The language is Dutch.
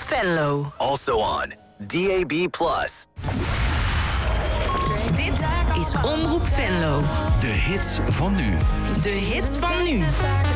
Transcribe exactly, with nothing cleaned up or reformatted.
Venlo. Also on D A B plus. Dit is Omroep Venlo. De hits van nu. De hits van nu.